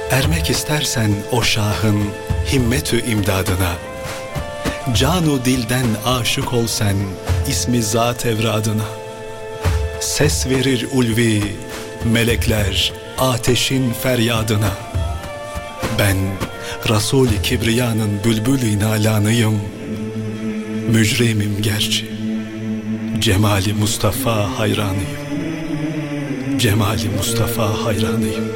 Ermek istersen o şahın himmetü imdadına, canu dilden aşık ol sen ismi zat evradına. Ses verir ulvi melekler ateşin feryadına. Ben Resul-i Kibriya'nın bülbül-i nalanıyım, mücrimim gerçi, Cemali Mustafa hayranıyım, Cemali Mustafa hayranıyım.